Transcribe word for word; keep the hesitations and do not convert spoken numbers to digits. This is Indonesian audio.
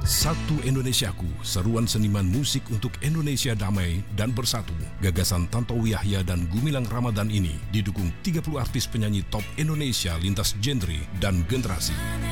Satu Indonesiaku, seruan seniman musik untuk Indonesia damai dan bersatu. Gagasan Tantowi Yahya dan Gumilang Ramadan ini didukung tiga puluh artis penyanyi top Indonesia lintas genre dan generasi.